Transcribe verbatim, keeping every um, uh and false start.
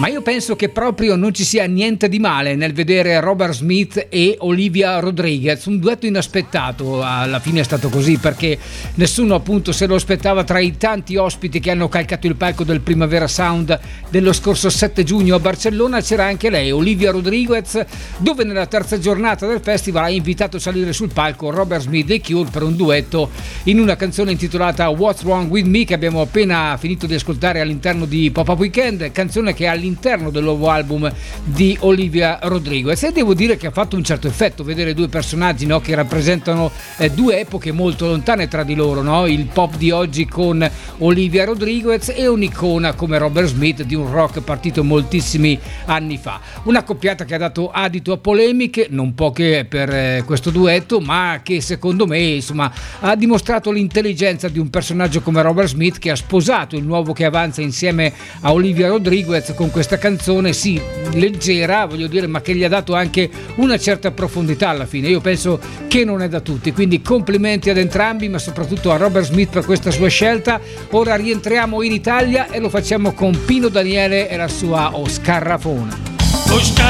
Ma io penso che proprio non ci sia niente di male nel vedere Robert Smith e Olivia Rodriguez, un duetto inaspettato. Alla fine è stato così, perché nessuno appunto se lo aspettava. Tra i tanti ospiti che hanno calcato il palco del Primavera Sound dello scorso sette giugno a Barcellona c'era anche lei, Olivia Rodriguez, dove nella terza giornata del festival ha invitato a salire sul palco Robert Smith e Cure per un duetto in una canzone intitolata What's Wrong With Me, che abbiamo appena finito di ascoltare all'interno di Pop-Up Weekend, canzone che è all'interno del nuovo album di Olivia Rodriguez. E devo dire che ha fatto un certo effetto vedere due personaggi, no, che rappresentano eh, due epoche molto lontane tra di loro, no? Il pop di oggi con Olivia Rodriguez e un'icona come Robert Smith di un rock partito moltissimi anni fa. Una coppiata che ha dato adito a polemiche, non poche per eh, questo duetto, ma che secondo me insomma ha dimostrato l'intelligenza di un personaggio come Robert Smith, che ha sposato il nuovo che avanza insieme a Olivia Rodriguez con questa canzone sì leggera, voglio dire, ma che gli ha dato anche una certa profondità alla fine. Io penso che non è da tutti, quindi complimenti ad entrambi, ma soprattutto a Robert Smith per questa sua scelta. Ora rientriamo in Italia e lo facciamo con Pino Daniele e la sua O Scarrafona. O Scarrafona